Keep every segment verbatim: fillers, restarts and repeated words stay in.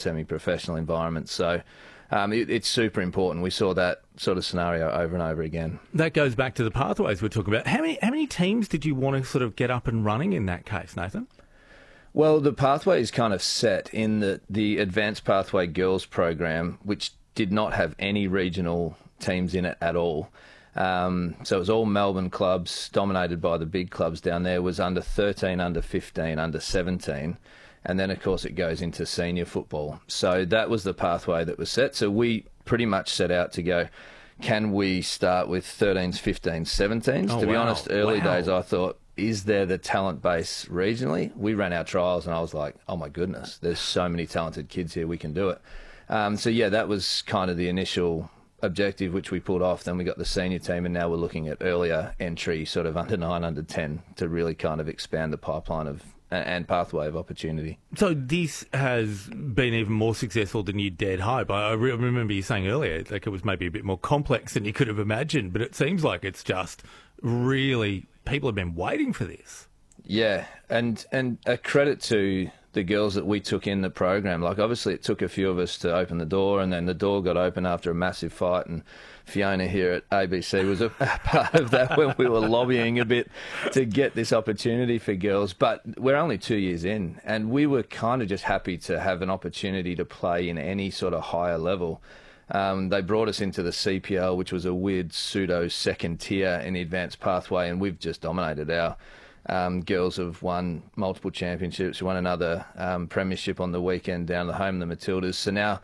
semi-professional environments. So um, it, it's super important. We saw that sort of scenario over and over again. That goes back to the pathways we're talking about. How many how many teams did you want to sort of get up and running in that case, Nathan? Well, the pathway is kind of set in the, the Advanced Pathway Girls program, which did not have any regional teams in it at all. Um, so it was all Melbourne clubs, dominated by the big clubs down there. It was under thirteen, under fifteen, under seventeen. And then, of course, it goes into senior football. So that was the pathway that was set. So we pretty much set out to go, can we start with thirteens, fifteens, seventeens? Oh, to be wow. honest, early Wow. days I thought, is there the talent base regionally? We ran our trials and I was like, oh my goodness, there's so many talented kids here, we can do it. Um, so yeah, that was kind of the initial objective, which we pulled off. Then we got the senior team and now we're looking at earlier entry, sort of under nine, under ten, to really kind of expand the pipeline of and pathway of opportunity. So this has been even more successful than you dared hope. I I re- remember you saying earlier, like it was maybe a bit more complex than you could have imagined, but it seems like it's just really, people have been waiting for this. Yeah, and and a credit to the girls that we took in the program. Like, obviously it took a few of us to open the door, and then the door got open after a massive fight, and Fiona here at A B C was a part of that when we were lobbying a bit to get this opportunity for girls. But we're only two years in, and we were kind of just happy to have an opportunity to play in any sort of higher level. Um, they brought us into the C P L, which was a weird pseudo second tier in the advanced pathway, and we've just dominated. Our um, girls have won multiple championships, won another um, premiership on the weekend down the home, the Matildas. So now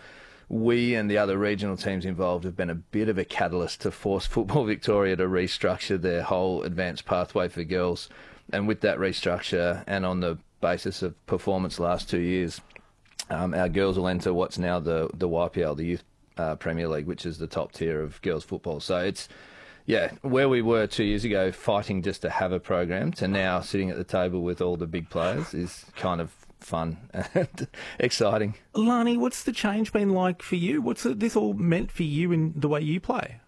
we and the other regional teams involved have been a bit of a catalyst to force Football Victoria to restructure their whole advanced pathway for girls. And with that restructure, and on the basis of performance last two years, um, our girls will enter what's now the, the Y P L, the Youth Uh, Premier League, which is the top tier of girls football. So it's, yeah, where we were two years ago fighting just to have a program to now sitting at the table with all the big players is kind of fun and exciting. Lani, what's the change been like for you? What's this all meant for you in the way you play?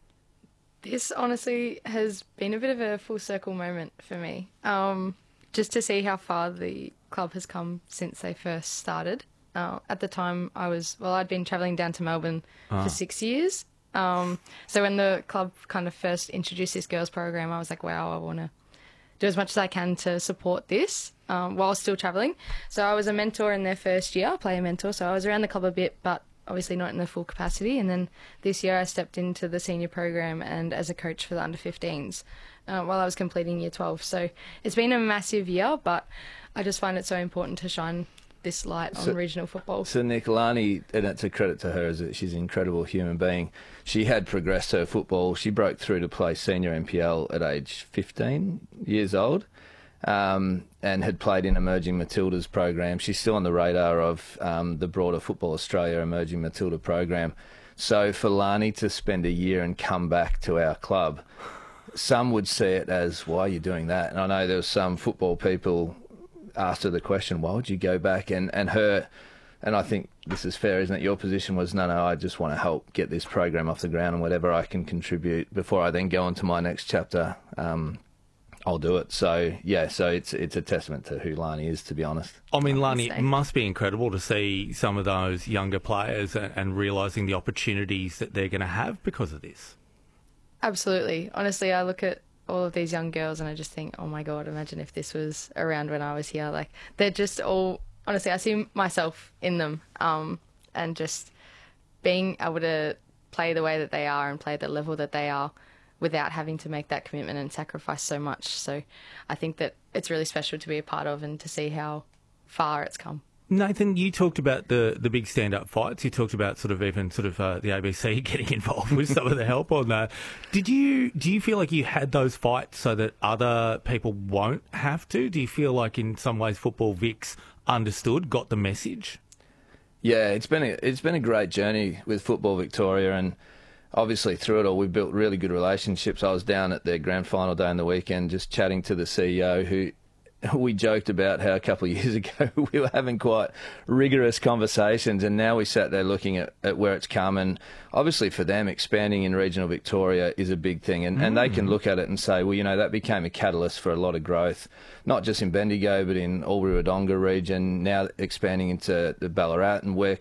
This honestly has been a bit of a full circle moment for me. Um, just to see how far the club has come since they first started. Uh, at the time, I was, well, I'd been travelling down to Melbourne Ah. for six years. Um, so when the club kind of first introduced this girls program, I was like, wow, I want to do as much as I can to support this um, while still travelling. So I was a mentor in their first year, player mentor. So I was around the club a bit, but obviously not in the full capacity. And then this year I stepped into the senior program and as a coach for the under fifteens uh, while I was completing year twelve. So it's been a massive year, but I just find it so important to shine this light on So- regional football. So Nick, Lani, and it's a credit to her, is that she's an incredible human being. She had progressed her football. She broke through to play senior N P L at age fifteen years old, um, and had played in Emerging Matildas program. She's still on the radar of um, the broader Football Australia Emerging Matilda program. So for Lani to spend a year and come back to our club, some would see it as, why are you doing that? And I know there was some football people asked her the question, why would you go back? And, and her, and I think this is fair, isn't it? Your position was, no, no, I just want to help get this program off the ground, and whatever I can contribute before I then go on to my next chapter, um, I'll do it. So, yeah, so it's it's a testament to who Lani is, to be honest. I mean, Lani, Mistake. it must be incredible to see some of those younger players and, and realising the opportunities that they're going to have because of this. Absolutely. Honestly, I look at all of these young girls and I just think, oh my God, imagine if this was around when I was here. Like, they're just all, honestly, I see myself in them, um, and just being able to play the way that they are and play at the level that they are without having to make that commitment and sacrifice so much. So I think that it's really special to be a part of and to see how far it's come. Nathan, you talked about the, the big stand-up fights. You talked about sort of even sort of uh, the A B C getting involved with some of the help on that. Did you do you feel like you had those fights so that other people won't have to? Do you feel like in some ways Football Vic's understood, got the message? Yeah, it's been a, it's been a great journey with Football Victoria, and obviously through it all we've built really good relationships. I was down at their grand final day on the weekend just chatting to the C E O, who we joked about how a couple of years ago we were having quite rigorous conversations, and now we sat there looking at, at where it's come. And obviously for them, expanding in regional Victoria is a big thing, and, mm. and they can look at it and say, well, you know, that became a catalyst for a lot of growth, not just in Bendigo but in Albury-Wodonga region, now expanding into the Ballarat, and we're